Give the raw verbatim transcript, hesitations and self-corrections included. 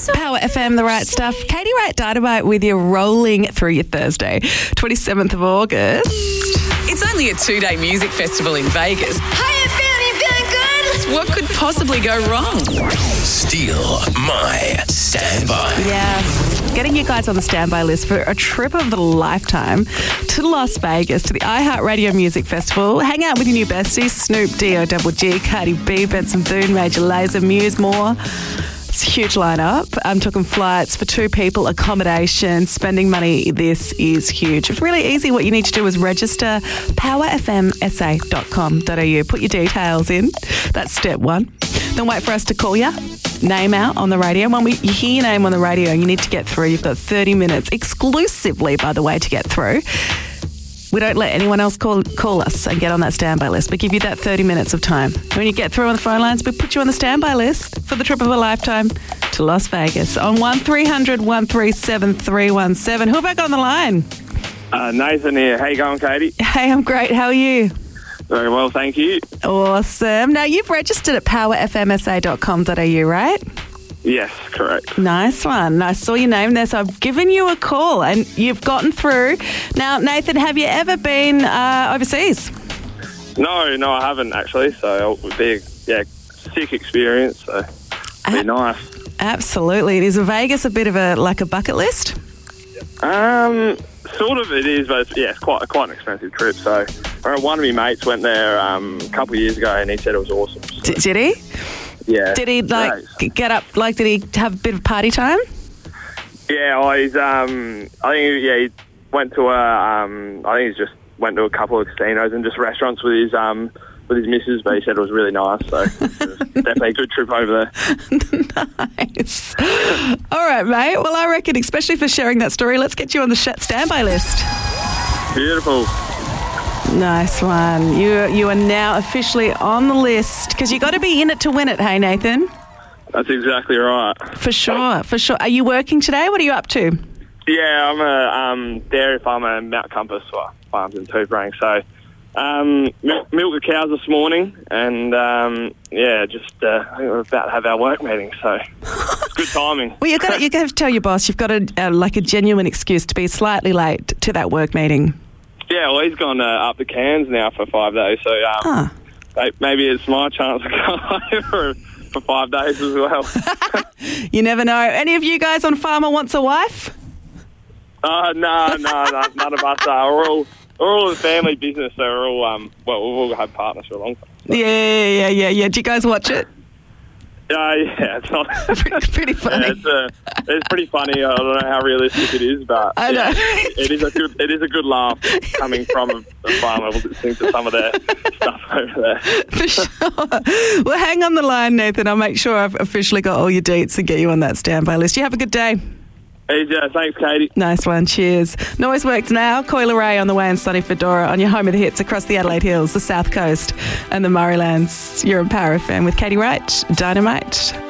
Power F M, the right stuff. Katie Wright Dynamite with you, rolling through your Thursday, twenty-seventh of August. It's only a two-day music festival in Vegas. Hiya, fam, you feeling good? What could possibly go wrong? Steal my standby. Yeah, getting you guys on the standby list for a trip of a lifetime to Las Vegas, to the iHeartRadio Music Festival. Hang out with your new besties, Snoop, D O Double G, Cardi B, Benson Boone, Major Lazer, Muse, more. It's a huge lineup. I'm talking flights for two people, accommodation, spending money. This is huge. It's really easy. What you need to do is register power f m s a dot com dot a u. Put your details in. That's step one. Then wait for us to call you. Name out on the radio. When we you hear your name on the radio, you need to get through. You've got thirty minutes exclusively, by the way, to get through. We don't let anyone else call call us and get on that standby list. We give you that thirty minutes of time. When you get through on the phone lines, we put you on the standby list for the trip of a lifetime to Las Vegas on one three hundred one three seven three one seven. Who have I got on the line? Uh, Nathan here. How you going, Katie? Hey, I'm great. How are you? Very well, thank you. Awesome. Now, you've registered at power f m s a dot com dot a u, right? Yes, correct. Nice one. I saw your name there, so I've given you a call and you've gotten through. Now, Nathan, have you ever been uh, overseas? No, no, I haven't actually. So it would be a yeah, sick experience. So it'd be nice. Absolutely. Is Vegas a bit of a like a bucket list? Um, sort of it is, but it's, yeah, it's quite quite an expensive trip. So uh, one of my mates went there um, a couple of years ago, and he said it was awesome. So, D- did he? Yeah. Did he like Nice. get up? Like, did he have a bit of party time? Yeah, well, he's um, I think yeah, he went to a um, I think he's just went to a couple of casinos and just restaurants with his um. with his missus, but he said it was really nice, so it was definitely a good trip over there. Nice. All right, mate. Well, I reckon, especially for sharing that story, let's get you on the sh- standby list. Beautiful. Nice one. You you are now officially on the list because you got to be in it to win it. Hey, Nathan. That's exactly right. For sure, for sure. Are you working today? What are you up to? Yeah, I'm a um, dairy farmer in Mount Compass, well, farms in Tooparang, so um, milk, milk the cows this morning, and um, yeah, just uh, I think we're about to have our work meeting, so it's good timing. Well, you got you got to tell your boss you've got a uh, like a genuine excuse to be slightly late to that work meeting. Yeah, well, he's gone uh, up the Cairns now for five days, so um, Huh. may- maybe it's my chance to go over for five days as well. You never know. Any of you guys on Farmer Wants a Wife? Uh, no, no, no, none of us are. We're all, we're all in family business, so we're all, um, well, we've all had partners for a long time. Yeah, yeah, yeah, yeah. Do you guys watch it? Uh, yeah, it's not... Pretty, pretty funny. Yeah, it's, uh, it's pretty funny. I don't know how realistic it is, but I know. yeah, it is a good it is a good laugh coming from a, a farmer listening to some of their stuff over there. For sure. Well, hang on the line, Nathan. I'll make sure I've officially got all your dates and get you on that standby list. You have a good day. Easy, thanks, Katie. Nice one. Cheers. Noise worked now. Coil Ray on the way in sunny Fedora on your home of the hits across the Adelaide Hills, the South Coast and the Murraylands. You're on Power F M with Katie Wright. Dynamite.